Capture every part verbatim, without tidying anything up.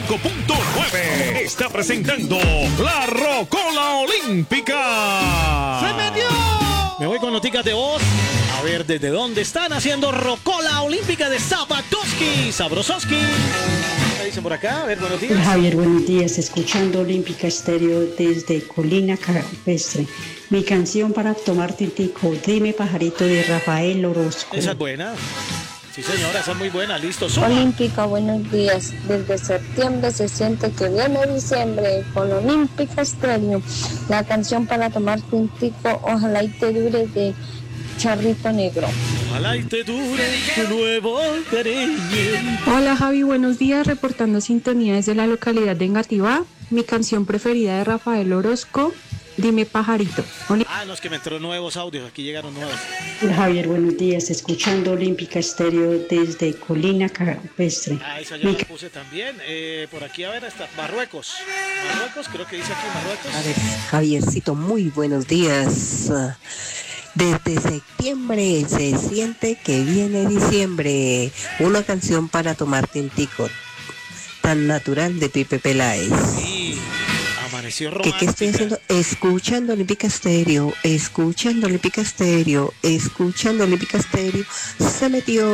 cinco punto nueve está presentando la Rocola Olímpica. ¡Se metió! Me voy con noticias de voz. A ver desde dónde están haciendo Rocola Olímpica de Zapatoski. Sabrososki. ¿Qué dicen por acá? A ver, buenos días. Javier, buenos días. Escuchando Olímpica Estéreo desde Colina Campestre. Mi canción para tomar tintico, Dime Pajarito, de Rafael Orozco. Esa es buena. Sí, señora, esa es muy buena. Listo, suma. Olímpica, buenos días. Desde septiembre se siente que viene diciembre con Olímpica Estéreo. La canción para tomar tintico, Ojalá y te dure, de Charrito Negro. Ojalá y te dure tu nuevo cariño. Hola Javi, buenos días. Reportando sintonía desde la localidad de Engativá. Mi canción preferida de Rafael Orozco, Dime Pajarito. Oli- Ah, no, es que me entró nuevos audios. Aquí llegaron nuevos. Javier, buenos días. Escuchando Olímpica Estéreo desde Colina Campestre. Ah, esa ya la puse también. Eh, por aquí, a ver, está Marruecos. Marruecos, creo que dice aquí Marruecos. A ver, Javiercito, muy buenos días. Desde septiembre se siente que viene diciembre. Una canción para tomar tintico, tan natural, de Pipe Peláez. Sí, amaneció ¿Qué, romántica. ¿Qué estoy haciendo? Escuchando Olímpica Estéreo, escuchando Olímpica Estéreo, escuchando Olímpica Estéreo. Se metió.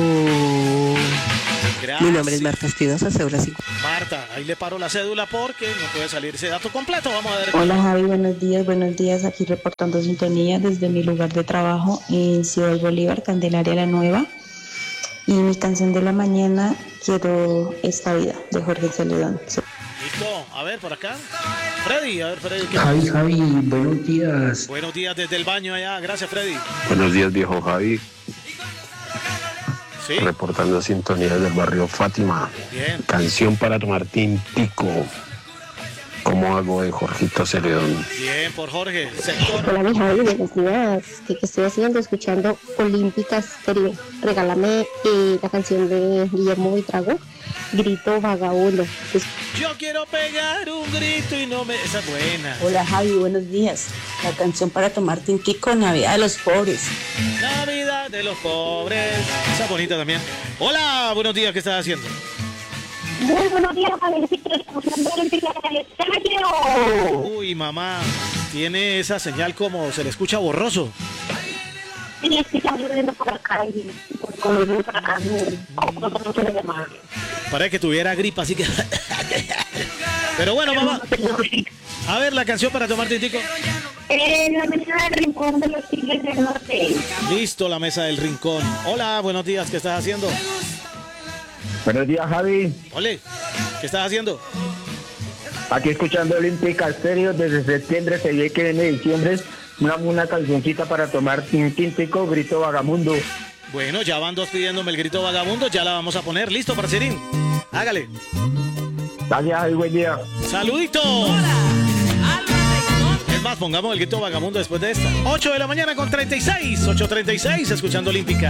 Gracias. Mi nombre es Marta Espinosa, cédula cinco. Marta, ahí le paro la cédula porque no puede salir ese dato completo. Vamos a ver. Hola Javi, buenos días, buenos días. Aquí reportando sintonía desde mi lugar de trabajo en Ciudad Bolívar, Candelaria la Nueva. Y mi canción de la mañana, Quiero esta vida, de Jorge Celedón. Listo, a ver, por acá. Freddy, a ver, Freddy. ¿qué Javi, pasa? Javi, buenos días. Buenos días desde el baño allá. Gracias, Freddy. Buenos días, viejo Javi. Sí, Reportando sintonía del barrio Fátima. bien. Canción para tomar tintico. ¿Cómo hago, de Jorgito Celedón? Bien, por Jorge. Sector. Hola mi Javi, buenos días. ¿Qué, qué estoy haciendo? Escuchando Olímpica Estéreo. Regálame eh, la canción de Guillermo Buitrago, Grito Vagabundo. Es- Yo quiero pegar un grito y no me... Esa es buena. Hola Javi, buenos días. La canción para tomar tintico, Navidad de los pobres. La vida de los pobres. Esa es bonita también. Hola, buenos días. ¿Qué estás haciendo? Muy buenos días, Javi. Escuchando Olímpica Estéreo. ¡Se metió! Uy, mamá. Tiene esa señal como se le escucha borroso. Sí, es que estamos viendo por acá y por por por acá. No, no, no quiero llamar. Parece que tuviera gripa, así que... Pero bueno, mamá. A ver, la canción para tomar tintico. En la mesa del rincón de los Tigres del Norte. Listo, la mesa del rincón. Hola, buenos días. ¿Qué estás haciendo? Buenos días, Javi. Ole, ¿qué estás haciendo? Aquí escuchando Olímpica Estéreo desde septiembre, se ve que viene diciembre. Una, una cancioncita para tomar tin- tintico, Grito Vagamundo. Bueno, ya van dos pidiéndome el grito vagabundo. Ya la vamos a poner. Listo, parcerín. Hágale. Gracias, Javi, buen día. ¡Saludito! Es más, pongamos el grito vagabundo después de esta. ocho de la mañana con treinta y seis. ocho treinta y seis, escuchando Olímpica.